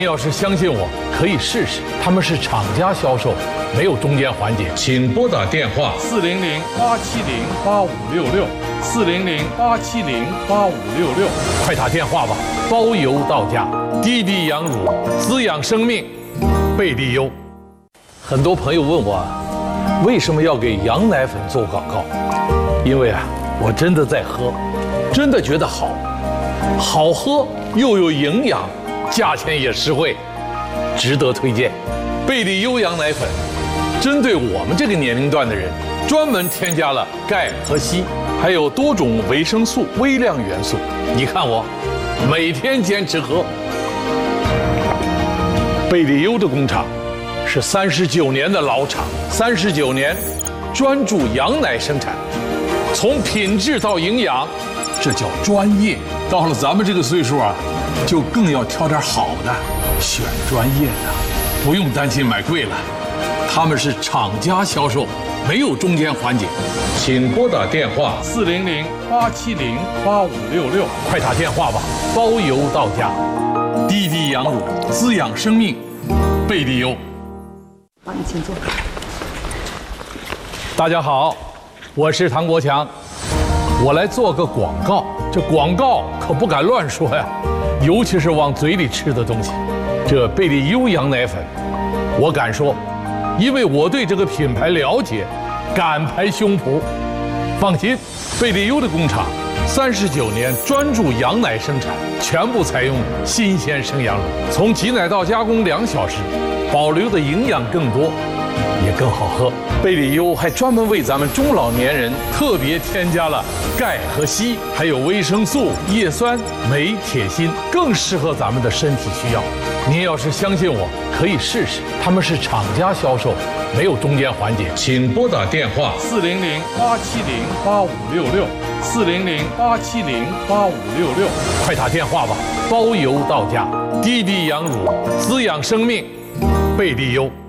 要是相信我，可以试试。他们是厂家销售，没有中间环节。请拨打电话 400-870-8566，400-870-8566， 快打电话吧，包邮到家。滴滴羊乳，滋养生命，贝利优。很多朋友问我，为什么要给羊奶粉做广告？因为我真的在喝，真的觉得好喝又有营养，价钱也实惠，值得推荐。贝利优羊奶粉针对我们这个年龄段的人，专门添加了钙和硒，还有多种维生素、微量元素。你看我每天坚持喝。贝利优的工厂是39年的老厂，39年专注羊奶生产，从品质到营养，这叫专业。到了咱们这个岁数就更要挑点好的，选专业的，不用担心买贵了。他们是厂家销售，没有中间环节。请拨打电话 400-870-8566， 快打电话吧，包邮到家。滴滴羊乳，滋养生命，贝利优。 好，你请坐。 大家好，我是唐国强，我来做个广告。这广告可不敢乱说呀，尤其是往嘴里吃的东西。这贝利优羊奶粉，我敢说，因为我对这个品牌了解，敢拍胸脯。放心，贝利优的工厂39年专注羊奶生产，全部采用新鲜生羊乳，从挤奶到加工2小时，保留的营养更多，也更好喝。贝利优还专门为咱们中老年人特别添加了钙和硒，还有维生素、叶酸、镁、铁、锌，更适合咱们的身体需要。您要是相信我，可以试试。他们是厂家销售，没有中间环节。请拨打电话 400-870-8566，400-870-8566， 快打电话吧，包邮到家。滴滴羊乳，滋养生命，贝利优。